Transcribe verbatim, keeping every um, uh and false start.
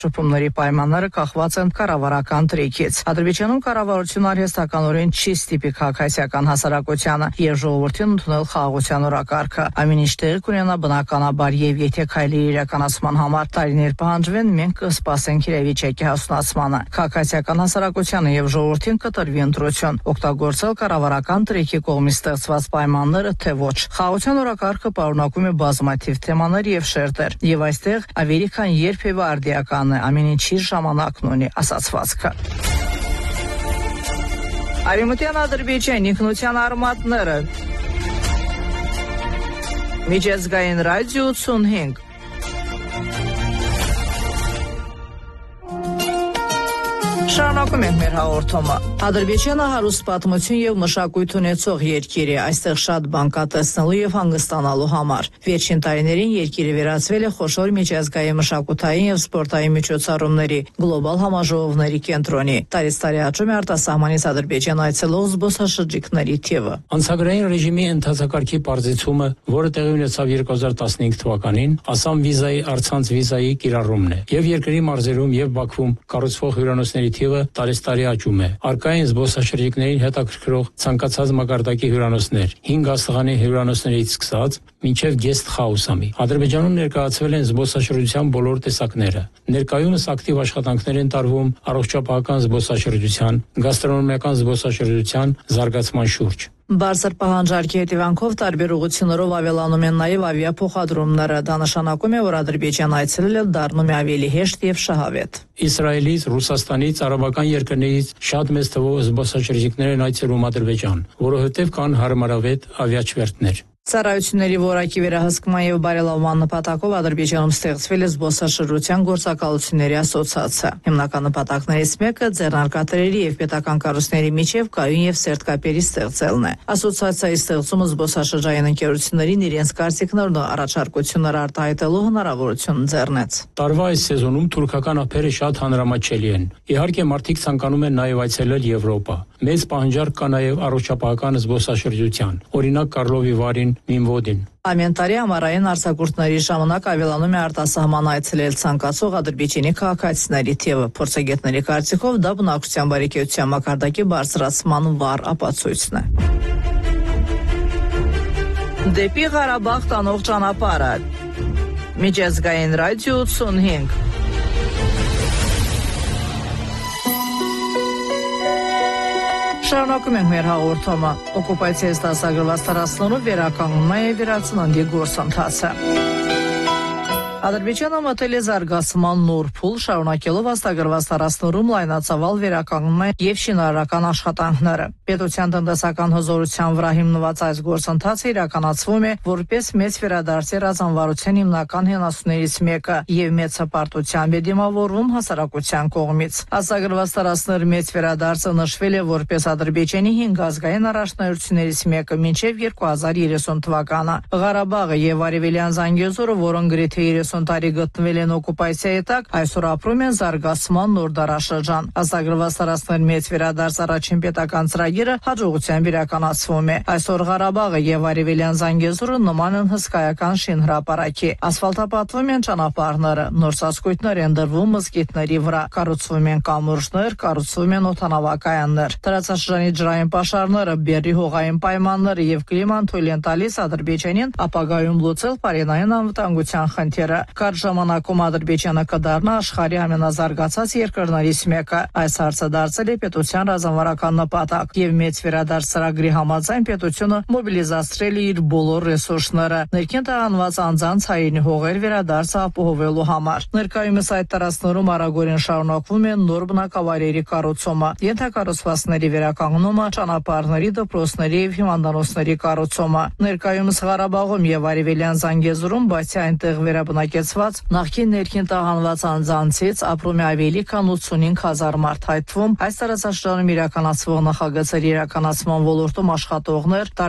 Շփումների պայմանները կախված են կառավարական տրիքից։ Ադրբեջանում կառավարությունը արհեստականորեն չի ստիպի քաղաքացիական հասարակությանը եւ ժողովրդին ընդունել խաղաղության օրակարգը։ Ամեն ինչ տեղի կունենա բնականաբար եւ եթե քայլերի իրականացման համար տարիներ պահանջվեն, մենք կսպասենք իրավիճակի հասունացմանը։ Քաղաքացիական հասարակությանը եւ ժողովրդին կտրվի ընտրություն, օգտագործել կառավարական տրիքի կողմից ստեղծված պայմանները, թե ոչ։ Խաղաղության օրակարգը պարունակում է բազմաթիվ թեմաներ եւ շերտեր, եւ այստեղ ավելի քան երբևէ արդիական ամեն ինչի ժամանակն ունի ասացվածքը։ Արևմտյան Ադրբեջան ինքնության արմատները։ Միջազգային ռադիո ութսունհինգ։ Շարունակում ենք մեր հաղորդումը։ Ադրբեջանը հարուստ պատմություն եւ մշակույթ ունեցող երկիր է, այստեղ շատ բան կա տեսնելու եւ հանգստանալու համար։ Վերջին տարիներին երկիրը վերածվել է խոշոր միջազգային մշակութային եւ սպորտային միջոցառումների, գլոբալ համաժողովների կենտրոնի։ Տարեց տարի աճում է արտասահմանից Ադրբեջան այցելող զբոսաշրջիկների թիվը։ Անցագրային ռեժիմի ընդհանրակարգի պարզեցումը, որը տեղի ունեցավ երկու հազար տասնհինգ թվականին, ասամ վիզայի առցանց վիզայի կիրառումն է, եւ երկրի մարզերում եւ Բաքվում կառուցվող հյուրանոցների թիվը տարեստարի աճում է։ Արկային զբոսաշրջիկներին հետաքրքրող ցանկացած մակարդակի հյուրանոցներ, հինգ աստղանի հյուրանոցներից սկսած մինչև guest house-ամի։ Ադրբեջանում ներկայացվել են զբոսաշրջության բոլոր տեսակները։ Ներկայումս ակտիվ աշխատանքներ են տարվում առողջապահական զբոսաշրջության, գաստրոնոմիական զբոսաշրջության զարգացման շուրջ։ Բարձր պահանջարկի հետևանքով տարբեր ուղղություններով ավելանում են նաև ավիափոխադրումները։ Դա նշանակում է, որ Ադրբեջան այցելելը դառնում է ավելի հեշտ եւ շահավետ։ Իսրայելից, Ռուսաստանից, արաբական երկրներից շատ մեծ թվով զբոսաշրջիկներ են այցելում Ադրբեջան, որովհետև կան հարմարավետ ավիաչվերթներ։ Ծառայությունների որակի վերահսկման եւ բարելավման նպատակով Ադրբեջանում ստեղծվել է զբոսաշրջության գործակալությունների ասոցիացիա։ Հիմնական նպատակներից մեկը ձեռնարկատերերի եւ պետական կառույցների միջև կայուն եւ սերտ կապերի ստեղծելն է։ Ասոցիացիայի ստեղծումը զբոսաշրջային ընկերություններին իրենց կարծիքներն ու առաջարկությունները արտահայտելու հնարավորություն ձեռնեց։ Տարվա այս սեզոնում թուրքական ափերը շատ հանրամատչելի են։ Իհարկե մարդիկ ցանկանում են նաեւ այցելել Եվրոպա։ Մեծ պահանջարկ կա նաեւ առողջապահական զբոսաշրջության։ Օրինակ Կարլովի Վարին, Մինվոդին։ Ամեն տարի ամառային արձակուրդների ժամանակ ավելանում է արտասահման այցելել ցանկացող Ադրբեջանի քաղաքացիների թիվը։ Փորձագետների կարծիքով դա բնակչության բարեկեցության մակարդակի բարձրացման վառ ապացույցն է։ Դեպի Ղարաբաղ տանող ճանապարհը։ Միջազգային ռադիո ութսունհինգ։ Շարունակում ենք մեր հաղորդումը։ Օկուպացիայից դասագրված տարածքներով վերականգնումը եւ վերացննդի գործընթացը։ Ադրբեջանը մտել է զարգացման նոր փուլ, շարունակելով ազատագրված տարածքներում լայնածավալ վերականգնումը եւ շինարարական աշխատանքները։ Պետության տնտեսական հզորության վրա հիմնված այս գործընթացը իրականացվում է որպես մեծ վերադարձի ռազմավարության հիմնական հենասյուներից մեկը եւ մեծ հպարտությամբ է դիմավորվում հասարակության կողմից։ Ազատագրված տարածքների մեծ վերադարձը նշվել է որպես Ադրբեջանի հինգ ազգային առաջնահերթություններից մեկը մինչեւ երկու հազար երեսուն թվականը։ Ղարաբաղը եւ Արևելյան Զանգեզուրը, որոնք գրեթե երեսուն տարի գտնվել են օկուպացիայի տակ, այսօր ապրում են զարգացման նոր դարաշրջան։ Ազատագրված տարածքների մեծ վերադարձ առաջին պետական ծրագիրը հաջողությամբ իրականացվում է։ Այսօր Ղարաբաղը եւ Արևելյան Զանգեզուրը նման են հսկայական շինհրապարակի։ Ասֆալտապատվում են ճանապարհները, նոր ծածկույթներ են դրվում մզկիթների վրա, կառուցվում են կամուրջներ, կառուցվում են օդանավակայաններ։ Տարածաշրջանի ջրային պաշարները, բեռի հողային պայմանները եւ կլիման թույլ են տալիս Ադրբեջանին ապագայում լուծել պարենային անվտանգության խնդիրը։ Կարճ ժամանակում Ադրբեջանը կդառնա աշխարհի ամենազարգացած երկրներից մեկը։ Այս հարցը դարձել է պետության ռազմավարական նպատակ եւ մեծ վերադարձ ծրագրի համաձայն պետությունը մոբիլիզացրել է իր բոլոր ռեսուրսները ներքին տարանված անձանց հայրենի հողեր վերադարձը ապահովելու համար։ Ներկայումս այդ տարածքներում արագորեն շարունակվում է նոր բնակավայրերի կառուցումը, ենթակառուցվածքների վերականգնումը, ճանապարհների, դպրոցների եւ հիվանդանոցների կառուցումը։ Ներկայումս Ղարաբաղում եւ Արևելյան Զանգեզուրում, բացի այնտեղ վերաբնակեցված նախկին ներքին տաղանված անձանցից ապրում է ավելի քան ութսունհինգ հազար մարդ, այդ թվում այս տարածաշրջանում իրականացվող նախագծերի իրականացման ոլորտում աշխատողներ,